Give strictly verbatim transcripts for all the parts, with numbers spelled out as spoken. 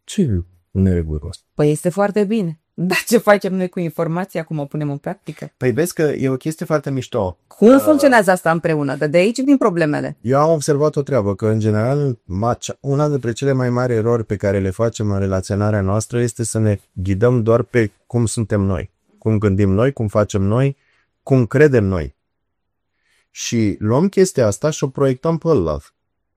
Ce neregulă cu asta? Păi este foarte bine. Dar ce facem noi cu informația, cum o punem în practică? Păi vezi că e o chestie foarte mișto. Cum uh, funcționează asta împreună? De, de aici vin problemele. Eu am observat o treabă, că în general una dintre cele mai mari erori pe care le facem în relaționarea noastră este să ne ghidăm doar pe cum suntem noi. Cum gândim noi, cum facem noi, cum credem noi. Și luăm chestia asta și o proiectăm pe ălalt.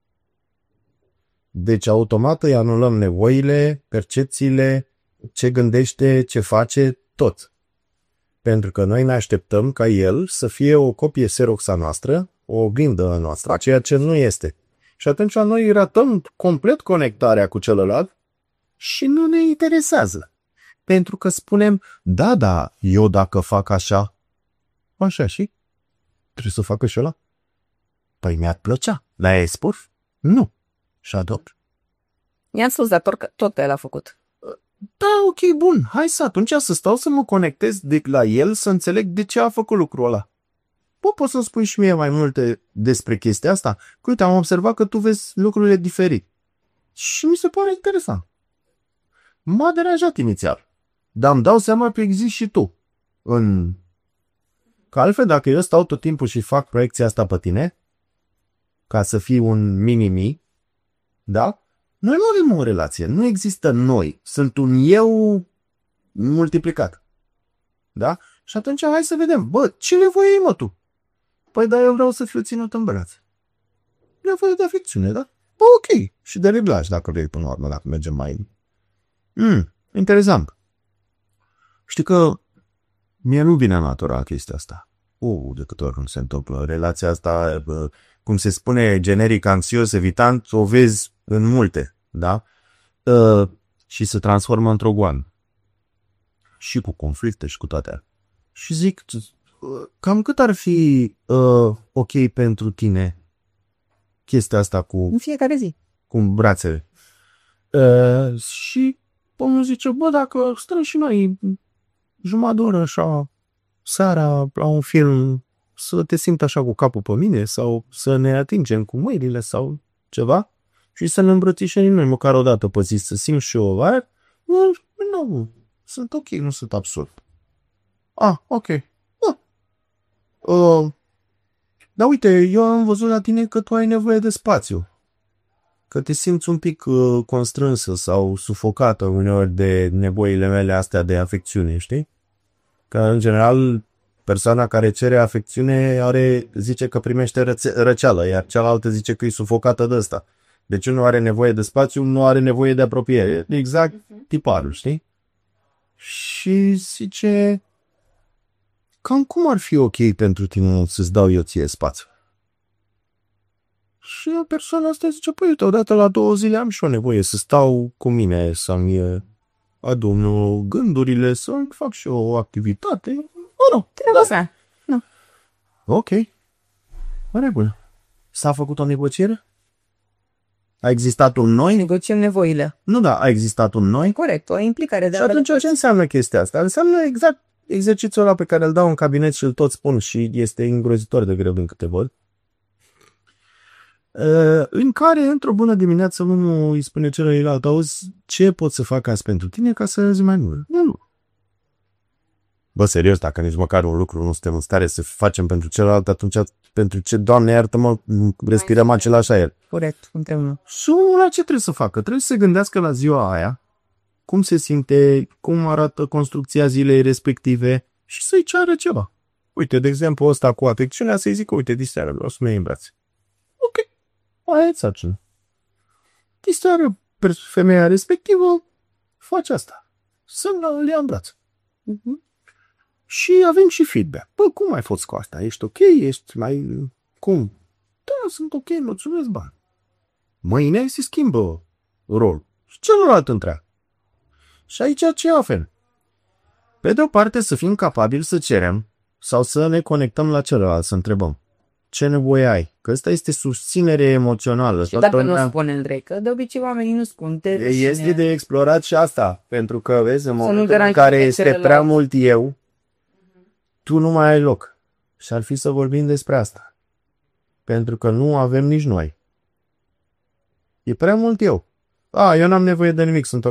Deci automat îi anulăm nevoile, percepțiile, ce gândește, ce face, tot. Pentru că noi ne așteptăm ca el să fie o copie Xerox a noastră, o oglindă a noastră, ceea ce nu este. Și atunci noi ratăm complet conectarea cu celălalt și nu ne interesează. Pentru că spunem, da, da, eu dacă fac așa, așa și trebuie să facă și ăla. Păi mi-ar plăcea. Dar ai spus? Nu. Și adopt. I-am spus, dar tot, tot el a făcut. Da, ok, bun. Hai să atunci să stau să mă conectez de la el, să înțeleg de ce a făcut lucrul ăla. Bă, poți să-mi spui și mie mai multe despre chestia asta? Că uite, am observat că tu vezi lucrurile diferit. Și mi se pare interesant. M-a deranjat inițial. Dar îmi dau seama că existi și tu. În... Că altfel, dacă eu stau tot timpul și fac proiecția asta pe tine, ca să fii un mini-mi, da? Noi nu avem o relație. Nu există noi. Sunt un eu multiplicat. Da? Și atunci hai să vedem. Bă, ce nevoie ai, mă, tu? Păi da, eu vreau să fiu ținut în brațe. Nevoie de afecțiune, da? Bă, ok. Și de reglaj, dacă vrei, până la urmă, dacă mergem mai... Mm, interesant. Știi că mie nu vine natural chestia asta. Uh, de câte ori nu se întâmplă. Relația asta, cum se spune, generic, anxios, evitant, o vezi în multe, da? Uh, și se transformă într-o goană. Și cu conflicte și cu toate. Și zic, cam cât ar fi uh, ok pentru tine chestia asta cu... În fiecare zi. Cu brațele. Uh, și omul zice, bă, dacă stăm și noi jumătate de oră așa, seara, la un film, să te simți așa cu capul pe mine sau să ne atingem cu mâinile sau ceva și să ne îmbrățișăm noi măcar o dată pe zi, să simt și eu aia, nu, nu, sunt ok, nu sunt absurd. Ah, ok. Ah. Uh, dar uite, eu am văzut la tine că tu ai nevoie de spațiu. Că te simți un pic uh, constrânsă sau sufocată uneori de nevoile mele astea de afecțiune, știi? Că în general persoana care cere afecțiune are, zice că primește rățe- răceală, iar cealaltă zice că e sufocată de ăsta. Deci unul are nevoie de spațiu, nu are nevoie de apropiere. Exact tiparul, știi? Și zice, cam cum ar fi ok pentru tine să-ți dau eu ție spațiu? Și persoana asta zice, păi uite, odată la două zile am și o nevoie să stau cu mine, să-mi adun gândurile, să fac și o activitate. Oh, nu, trebuie să. Nu. Ok. În regulă. S-a făcut o negociere? A existat un noi? Negociem nevoile. Nu, da, a existat un noi. Corect, o implicare de și atunci ce înseamnă chestia asta? Înseamnă exact exercițiul ăla pe care îl dau în cabinet și îl tot spun și este îngrozitor de greu din câte văd. Uh, în care, într-o bună dimineață, unul îi spune celuilalt, auzi, ce pot să fac azi pentru tine ca să zi mai mult? Nu. Bă, serios, dacă nici măcar un lucru nu suntem în stare să facem pentru celălalt, atunci pentru ce, Doamne iartă-mă, respirăm același aer. Corect, împreună. Și ăla ce trebuie să facă? Trebuie să se gândească la ziua aia, cum se simte, cum arată construcția zilei respective și să-i ceară ceva. Uite, de exemplu, ăsta cu afecțiunea, să-i zic, uite, diseară, vreau să mă iei în brațe. Ok, aia e țacină. Diseară femeia respectivă, face asta. Să-l ia în brațe. Uh-huh. Și avem și feedback. Bă, cum ai fost cu asta? Ești ok? Ești mai... Cum? Da, sunt ok, mulțumesc, bani. Mâine se schimbă rolul. Și celălalt întreagă. Și aici ce avem? Pe de o parte să fim capabili să cerem sau să ne conectăm la celălalt, să întrebăm. Ce nevoie ai? Că ăsta este susținere emoțională. Și dacă nu spune în că de obicei oamenii nu spun. Este de explorat și asta. Pentru că, vezi, în momentul în care este celălalt. Prea mult eu, tu nu mai ai loc. Și ar fi să vorbim despre asta. Pentru că nu avem nici noi. E prea mult eu. A, eu n-am nevoie de nimic, sunt